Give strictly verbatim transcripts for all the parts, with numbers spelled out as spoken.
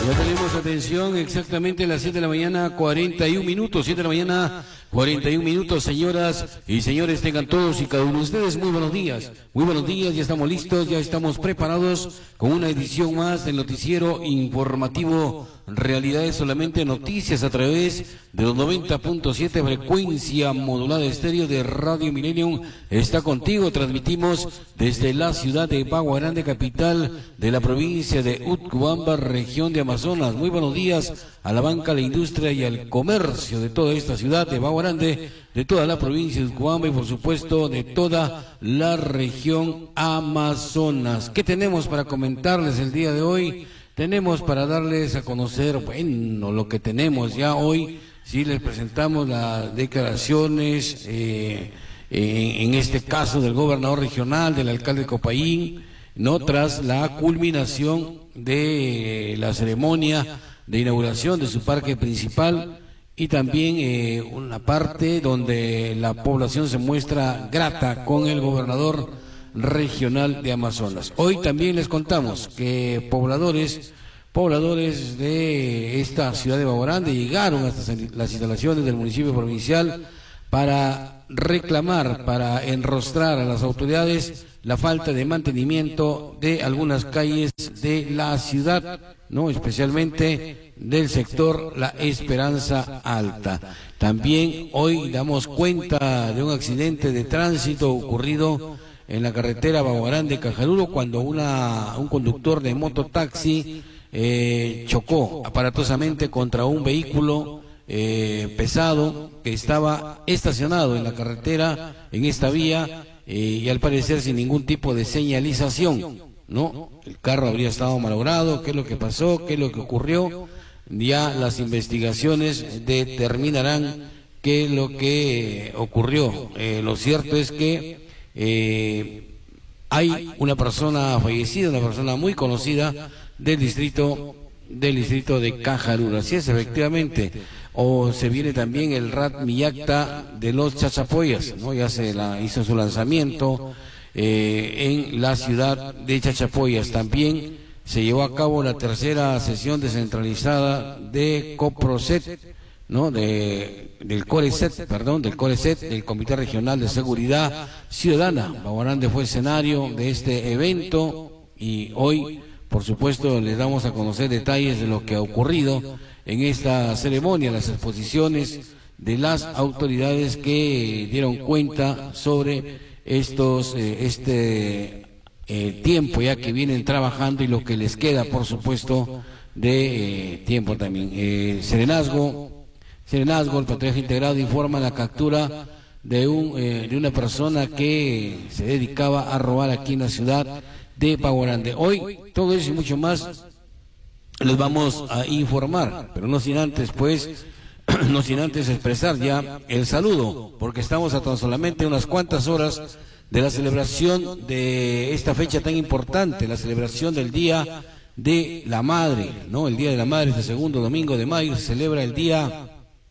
Ya tenemos atención exactamente a las siete de la mañana, cuarenta y un minutos, siete de la mañana, cuarenta y un minutos, señoras y señores, tengan todos y cada uno de ustedes muy buenos días, muy buenos días, ya estamos listos, ya estamos preparados con una edición más del noticiero informativo Realidades Solamente Noticias a través de los noventa punto siete frecuencia modulada estéreo de Radio Millennium. Está contigo, transmitimos desde la ciudad de Bagua Grande, capital de la provincia de Utcubamba, región de Amazonas. Muy buenos días a la banca, a la industria y al comercio de toda esta ciudad de Bagua Grande, de toda la provincia de Utcubamba y por supuesto de toda la región Amazonas. ¿Qué tenemos para comentarles el día de hoy? Tenemos para darles a conocer, bueno, lo que tenemos ya hoy. Sí, les presentamos las declaraciones, eh, eh, en este caso del gobernador regional, del alcalde de Copayín, no tras la culminación de la ceremonia de inauguración de su parque principal, y también eh, una parte donde la población se muestra grata con el gobernador regional de Amazonas. Hoy también les contamos que pobladores pobladores de esta ciudad de Bagua Grande llegaron hasta las instalaciones del municipio provincial para reclamar, para enrostrar a las autoridades la falta de mantenimiento de algunas calles de la ciudad, no, especialmente del sector La Esperanza Alta. También hoy damos cuenta de un accidente de tránsito ocurrido en la carretera Bagua Grande-Cajaruro, cuando una, un conductor de mototaxi eh, chocó aparatosamente contra un vehículo eh, pesado que estaba estacionado en la carretera, en esta vía, eh, y al parecer sin ningún tipo de señalización, ¿no? El carro habría estado malogrado. ¿Qué es lo que pasó? ¿Qué es lo que ocurrió? Ya las investigaciones determinarán qué es lo que ocurrió. Eh, lo cierto es que Eh, hay una persona fallecida, una persona muy conocida del distrito del distrito de Cajaruro. Así es, efectivamente. O se viene también el R A T Miyacta de los Chachapoyas, ¿no? Ya se la, hizo su lanzamiento eh, en la ciudad de Chachapoyas. También se llevó a cabo la tercera sesión descentralizada de COPROCET, ¿no? De, del CORECET, perdón, del CORECET, del Comité Regional de Seguridad Ciudadana. Bagua Grande fue escenario de este evento y hoy, por supuesto, les damos a conocer detalles de lo que ha ocurrido en esta ceremonia, las exposiciones de las autoridades que dieron cuenta sobre estos, eh, este eh, tiempo ya que vienen trabajando y lo que les queda, por supuesto, de eh, tiempo también. Eh, Serenazgo Serenazgo, el patrullaje integrado, informa la captura de un eh, de una persona que se dedicaba a robar aquí en la ciudad de Bagua Grande. Hoy, todo eso y mucho más les vamos a informar, pero no sin antes, pues, no sin antes expresar ya el saludo, porque estamos a tan solamente unas cuantas horas de la celebración de esta fecha tan importante, la celebración del Día de la Madre, ¿no? El Día de la Madre, este segundo domingo de mayo, se celebra el Día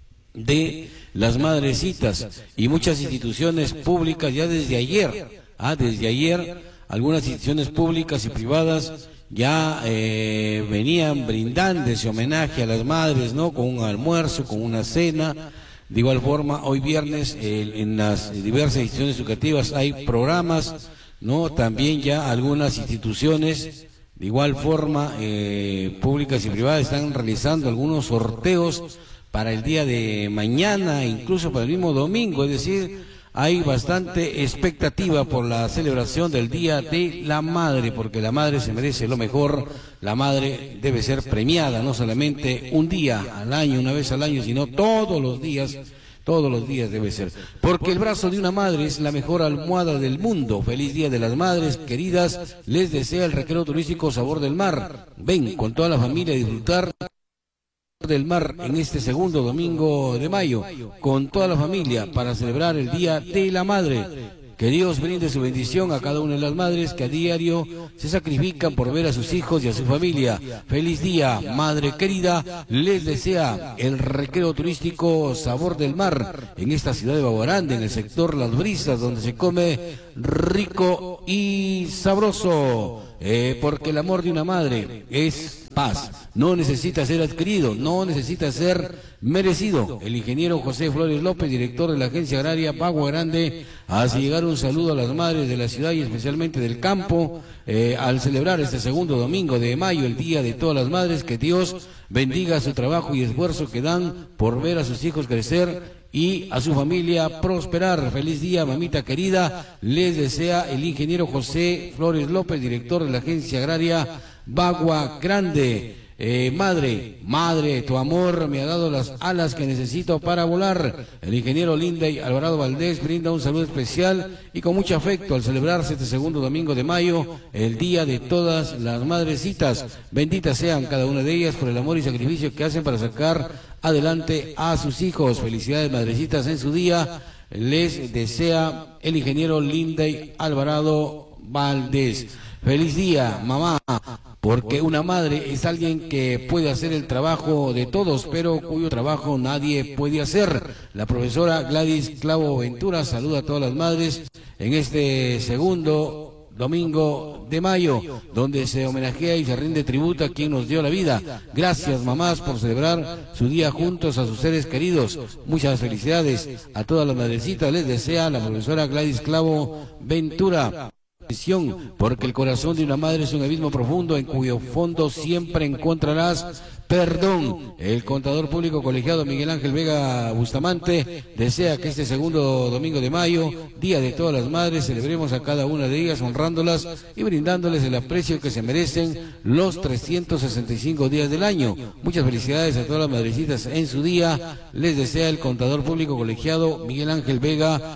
de las Madrecitas, y muchas instituciones públicas ya desde ayer, ah, desde ayer, algunas instituciones públicas y privadas ya eh, venían brindando ese homenaje a las madres, ¿no? Con un almuerzo, con una cena. De igual forma, hoy viernes eh, en las diversas instituciones educativas hay programas, ¿no? También ya algunas instituciones de igual forma eh, públicas y privadas están realizando algunos sorteos para el día de mañana, incluso para el mismo domingo. Es decir, hay bastante expectativa por la celebración del Día de la Madre, porque la madre se merece lo mejor. La madre debe ser premiada, no solamente un día al año, una vez al año, sino todos los días, todos los días debe ser. Porque el brazo de una madre es la mejor almohada del mundo. Feliz Día de las Madres, queridas. Les desea el recreo turístico Sabor del Mar. Ven con toda la familia a disfrutar del mar en este segundo domingo de mayo con toda la familia para celebrar el Día de la Madre. Que Dios brinde su bendición a cada una de las madres que a diario se sacrifican por ver a sus hijos y a su familia. Feliz día, madre querida. Les desea el recreo turístico Sabor del Mar en esta ciudad de Bagua Grande, en el sector Las Brisas, donde se come rico y sabroso. Eh, porque el amor de una madre es paz. No necesita ser adquirido, no necesita ser merecido. El ingeniero José Flores López, director de la Agencia Agraria Bagua Grande, hace llegar un saludo a las madres de la ciudad y especialmente del campo, eh, al celebrar este segundo domingo de mayo, el Día de todas las madres. Que Dios bendiga su trabajo y esfuerzo que dan por ver a sus hijos crecer y a su familia prosperar. Feliz día, mamita querida, les desea el ingeniero José Flores López, director de la Agencia Agraria Bagua Grande. Eh, madre, madre, tu amor me ha dado las alas que necesito para volar. El ingeniero Linday Alvarado Valdés brinda un saludo especial y con mucho afecto al celebrarse este segundo domingo de mayo, el Día de todas las madrecitas. Benditas sean cada una de ellas por el amor y sacrificio que hacen para sacar adelante a sus hijos. Felicidades, madrecitas, en su día. Les desea el ingeniero Linday Alvarado Valdés. Feliz día, mamá, porque una madre es alguien que puede hacer el trabajo de todos, pero cuyo trabajo nadie puede hacer. La profesora Gladys Clavo Ventura saluda a todas las madres en este segundo domingo de mayo, donde se homenajea y se rinde tributo a quien nos dio la vida. Gracias, mamás, por celebrar su día juntos a sus seres queridos. Muchas felicidades a todas las madrecitas, les desea la profesora Gladys Clavo Ventura. Porque el corazón de una madre es un abismo profundo en cuyo fondo siempre encontrarás perdón. El contador público colegiado Miguel Ángel Vega Bustamante desea que este segundo domingo de mayo, Día de todas las madres, celebremos a cada una de ellas honrándolas y brindándoles el aprecio que se merecen los trescientos sesenta y cinco días del año. Muchas felicidades a todas las madrecitas en su día, les desea el contador público colegiado Miguel Ángel Vega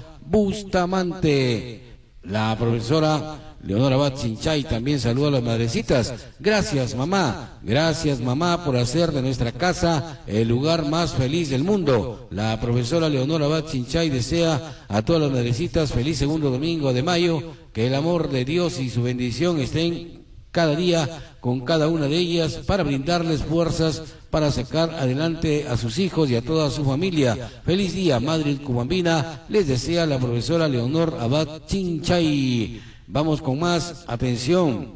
Bustamante. La profesora Leonora Abad Sinchay también saluda a las madrecitas. Gracias, mamá. Gracias, mamá, por hacer de nuestra casa el lugar más feliz del mundo. La profesora Leonora Abad Sinchay desea a todas las madrecitas feliz segundo domingo de mayo, que el amor de Dios y su bendición estén cada día con cada una de ellas para brindarles fuerzas para sacar adelante a sus hijos y a toda su familia. Feliz día, madre cubambina, les desea la profesora Leonor Abad Chinchay. Vamos con más, atención.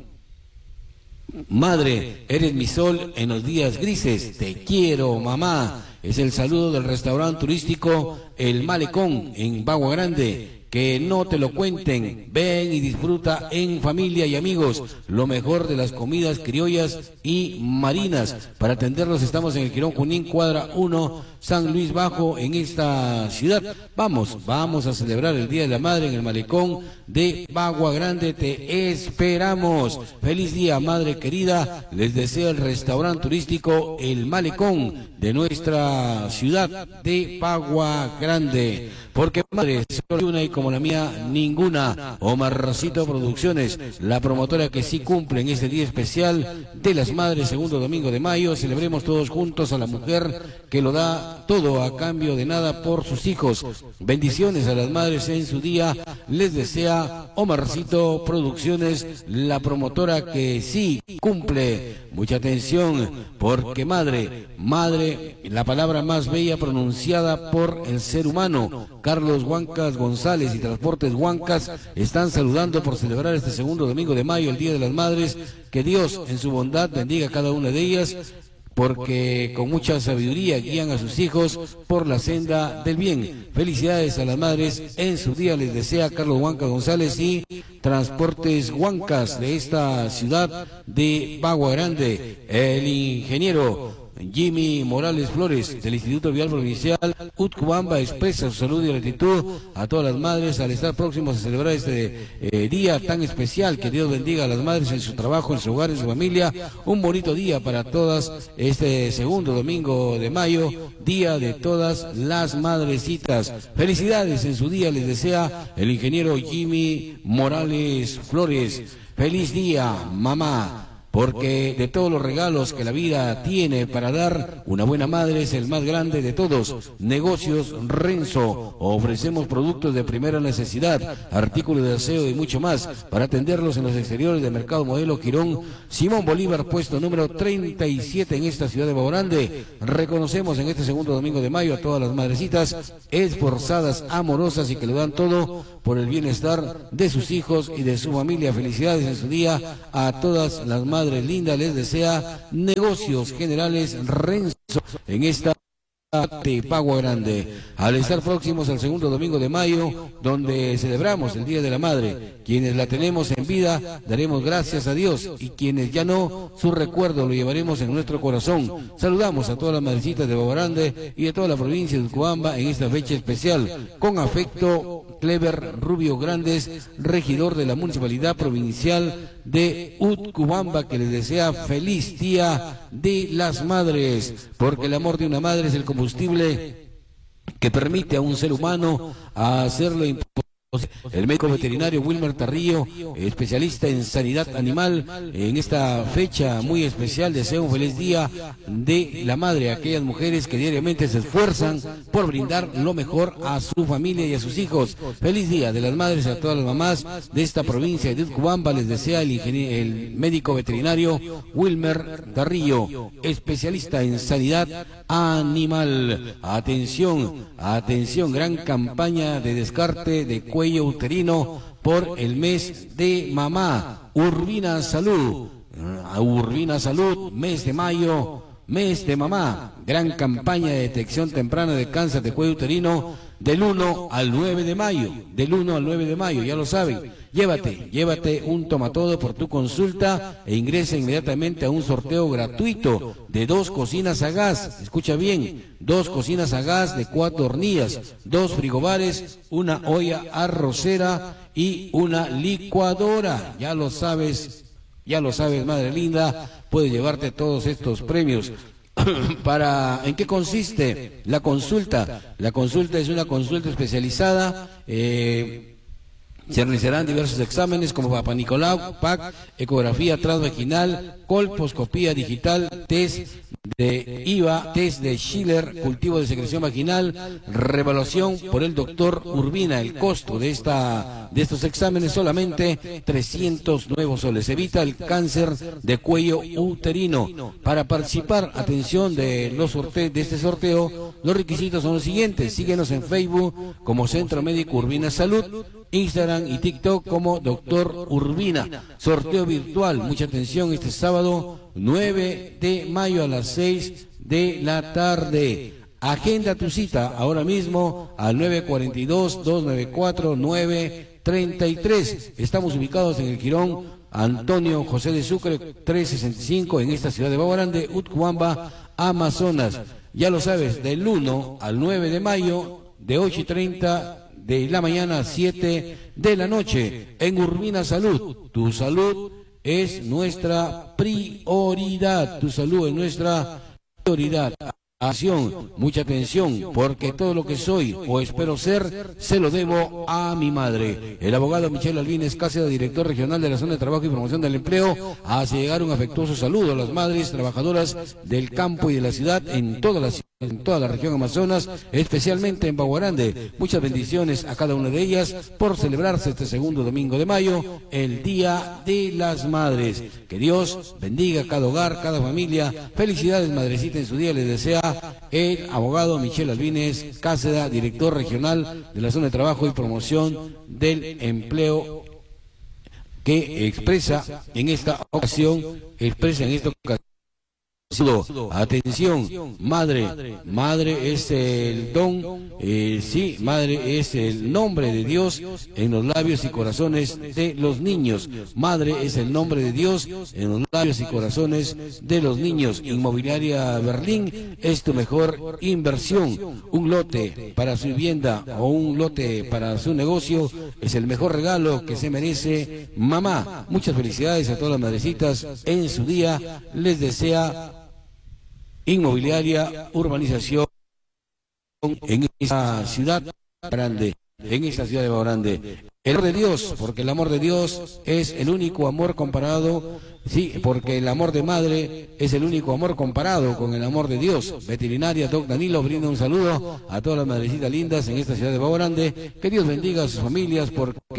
Madre, eres mi sol en los días grises, te quiero, mamá. Es el saludo del restaurante turístico El Malecón en Bagua Grande. Que no te lo cuenten, ven y disfruta en familia y amigos lo mejor de las comidas criollas y marinas. Para atenderlos estamos en el Jirón Junín, cuadra uno, San Luis Bajo, en esta ciudad. Vamos, vamos a celebrar el Día de la Madre en el Malecón de Bagua Grande, te esperamos. Feliz día, madre querida, les desea el restaurante turístico El Malecón de nuestra ciudad de Bagua Grande. Porque madre, solo una y como la mía, ninguna. Omarcito Producciones, la promotora que sí cumple en este día especial de las madres, segundo domingo de mayo. Celebremos todos juntos a la mujer que lo da todo a cambio de nada por sus hijos. Bendiciones a las madres en su día. Les desea Omarcito Producciones, la promotora que sí cumple. Mucha atención, porque madre, madre, la palabra más bella pronunciada por el ser humano. Carlos Huancas González y Transportes Huancas están saludando por celebrar este segundo domingo de mayo, el Día de las Madres. Que Dios en su bondad bendiga a cada una de ellas, porque con mucha sabiduría guían a sus hijos por la senda del bien. Felicidades a las madres en su día, les desea Carlos Huancas González y Transportes Huancas de esta ciudad de Bagua Grande. El ingeniero Jimmy Morales Flores del Instituto Vial Provincial Utcubamba expresa su salud y gratitud a todas las madres al estar próximos a celebrar este eh, día tan especial. Que Dios bendiga a las madres en su trabajo, en su hogar, en su familia. Un bonito día para todas este segundo domingo de mayo, Día de todas las madrecitas. Felicidades en su día, les desea el ingeniero Jimmy Morales Flores. Feliz día, mamá. Porque de todos los regalos que la vida tiene para dar, una buena madre es el más grande de todos. Negocios Renzo, ofrecemos productos de primera necesidad, artículos de aseo y mucho más, para atenderlos en los exteriores del Mercado Modelo Girón Simón Bolívar, puesto número treinta y siete en esta ciudad de Bagua Grande. Reconocemos en este segundo domingo de mayo a todas las madrecitas esforzadas, amorosas y que lo dan todo por el bienestar de sus hijos y de su familia. Felicidades en su día a todas las madres madres lindas les desea Negocios Generales Renzo en esta de Pagua Grande. Al estar próximos al segundo domingo de mayo, donde celebramos el Día de la Madre, quienes la tenemos en vida, daremos gracias a Dios, y quienes ya no, su recuerdo lo llevaremos en nuestro corazón. Saludamos a todas las madrecitas de Pagua Grande y de toda la provincia de Utcubamba en esta fecha especial. Con afecto, Clever Rubio Grandes, regidor de la Municipalidad Provincial de Utcubamba, que les desea feliz Día de las Madres, porque el amor de una madre es el combustible que permite a un ser humano hacerlo imposible. El médico veterinario Wilmer Tarrillo, especialista en sanidad animal, en esta fecha muy especial desea un feliz Día de la Madre a aquellas mujeres que diariamente se esfuerzan por brindar lo mejor a su familia y a sus hijos. Feliz Día de las Madres a todas las mamás de esta provincia de Utcubamba, les desea el, el médico veterinario Wilmer Tarrillo, especialista en sanidad animal. Atención, atención, gran campaña de descarte de cuello cuello uterino por el mes de mamá. Urbina Salud, Urbina Salud, mes de mayo, mes de mamá. Gran campaña de detección temprana de cáncer de cuello uterino del uno al nueve de mayo. Del uno al nueve de mayo, ya lo saben. Llévate, llévate un tomatodo por tu consulta e ingresa inmediatamente a un sorteo gratuito de dos cocinas a gas. Escucha bien, dos cocinas a gas de cuatro hornillas, dos frigobares, una olla arrocera y una licuadora. Ya lo sabes, ya lo sabes, madre linda, puedes llevarte todos estos premios. Para, ¿en qué consiste la consulta? La consulta es una consulta especializada. Eh, Se realizarán diversos exámenes como Papa Nicolau, P A C, ecografía transvaginal, colposcopía digital, test de I V A, test de Schiller, cultivo de secreción vaginal, revaluación por el doctor Urbina. El costo de esta de estos exámenes solamente trescientos nuevos soles. Evita el cáncer de cuello uterino. Para participar, atención de los sorteos de este sorteo, los requisitos son los siguientes. Síguenos en Facebook como Centro Médico Urbina Salud, Instagram y TikTok como Doctor Urbina. Sorteo virtual, mucha atención, este sábado nueve de mayo a las seis de la tarde. Agenda tu cita ahora mismo al nueve cuatro dos, dos nueve cuatro, nueve tres tres. Estamos ubicados en el Jirón Antonio José de Sucre trescientos sesenta y cinco en esta ciudad de Pagua Grande, Utcubamba, Amazonas. Ya lo sabes, del uno al nueve de mayo, de ocho y treinta de la mañana a siete de la noche, en Urbina Salud. Tu salud es nuestra prioridad, tu salud es nuestra prioridad. Atención, mucha atención, porque todo lo que soy o espero ser, se lo debo a mi madre. El abogado Michel Albines Cáceres, director regional de la Zona de Trabajo y Promoción del Empleo, hace llegar un afectuoso saludo a las madres trabajadoras del campo y de la ciudad en toda la ciudad, en toda la región Amazonas, especialmente en Pagua Grande. Muchas bendiciones a cada una de ellas por celebrarse este segundo domingo de mayo, el Día de las Madres. Que Dios bendiga cada hogar, cada familia. Felicidades, madrecita, en su día les desea el abogado Michel Albines Cáceres, director regional de la Zona de Trabajo y Promoción del Empleo, que expresa en esta ocasión, expresa en esta ocasión. Atención, madre, madre es el don, eh, sí, madre es el nombre de Dios en los labios y corazones de los niños. Madre es el nombre de Dios en los labios y corazones de los niños. Inmobiliaria Berlín es tu mejor inversión. Un lote para su vivienda o un lote para su negocio es el mejor regalo que se merece mamá. Muchas felicidades a todas las madrecitas en su día. Les desea Inmobiliaria Urbanización en esta ciudad grande, en esta ciudad de Pagua Grande. El amor de Dios, porque el amor de Dios es el único amor comparado, sí, porque el amor de madre es el único amor comparado con el amor de Dios. Veterinaria Doc Danilo brinda un saludo a todas las madrecitas lindas en esta ciudad de Pagua Grande. Que Dios bendiga a sus familias, porque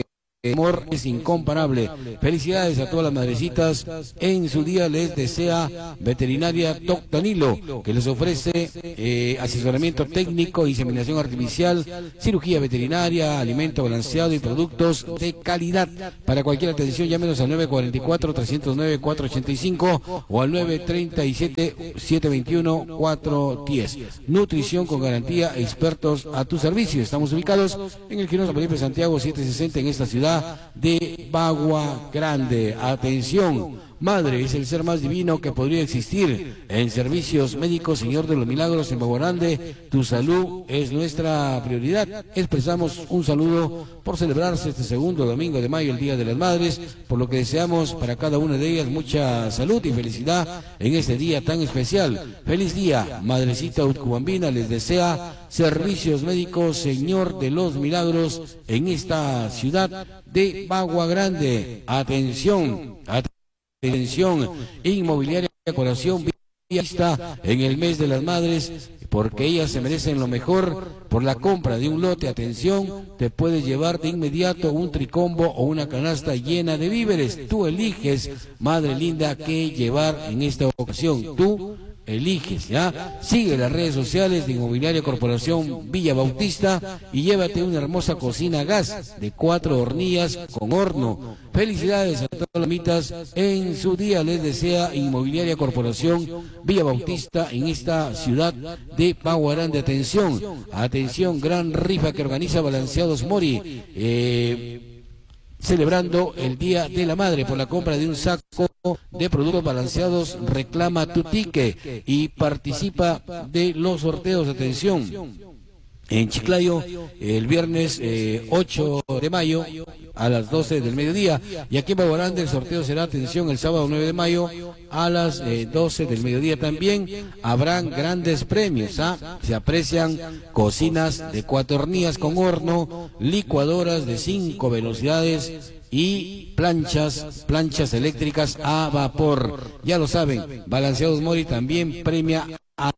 El amor es incomparable. Felicidades a todas las madrecitas. En su día les desea Veterinaria Doc Danilo, que les ofrece eh, asesoramiento técnico, inseminación artificial, cirugía veterinaria, alimento balanceado y productos de calidad. Para cualquier atención, llámenos al nueve cuatro cuatro, tres cero nueve, cuatro ocho cinco o al nueve tres siete, siete dos uno, cuatro uno cero. Nutrición con garantía, expertos a tu servicio. Estamos ubicados en el Quirós Felipe Santiago setecientos sesenta en esta ciudad de Bagua Grande. Atención, madre es el ser más divino que podría existir. En servicios médicos, Señor de los Milagros en Bagua Grande, tu salud es nuestra prioridad. Expresamos un saludo por celebrarse este segundo domingo de mayo, el Día de las Madres, por lo que deseamos para cada una de ellas mucha salud y felicidad en este día tan especial. Feliz día, madrecita Utcubambina les desea servicios médicos, Señor de los Milagros en esta ciudad de Bagua Grande. Atención, atención, Inmobiliaria Corazón Vista en el mes de las madres, porque ellas se merecen lo mejor. Por la compra de un lote, atención, te puedes llevar de inmediato un tricombo o una canasta llena de víveres. Tú eliges, madre linda, qué llevar en esta ocasión. Tú eliges, ¿ya? Sigue las redes sociales de Inmobiliaria Corporación Villa Bautista y llévate una hermosa cocina a gas de cuatro hornillas con horno. Felicidades a todas las mitas. En su día les desea Inmobiliaria Corporación Villa Bautista en esta ciudad de Bagua Grande. Atención, atención, gran rifa que organiza Balanceados Mori. Eh... Celebrando el Día de la Madre por la compra de un saco de productos balanceados, reclama tu ticket y participa de los sorteos. Atención, en Chiclayo el viernes eh, ocho de mayo a las doce del mediodía, y aquí en Bagua Grande el sorteo será, atención, el sábado nueve de mayo a las eh, doce del mediodía. También habrán grandes premios, ¿ah? Se aprecian cocinas de cuatro hornillas con horno, licuadoras de cinco velocidades y planchas, planchas eléctricas a vapor. Ya lo saben, Balanceados Mori también premia a...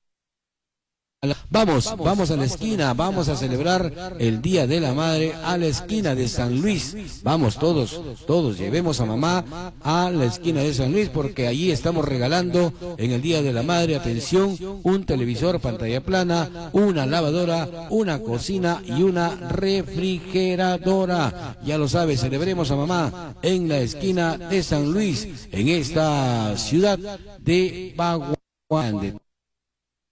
Vamos, vamos a la esquina, vamos a celebrar el Día de la Madre a la esquina de San Luis. Vamos todos, todos, llevemos a mamá a la esquina de San Luis, porque allí estamos regalando en el Día de la Madre, atención, un televisor pantalla plana, una lavadora, una cocina y una refrigeradora. Ya lo sabes, celebremos a mamá en la esquina de San Luis, en esta ciudad de Bagua Grande.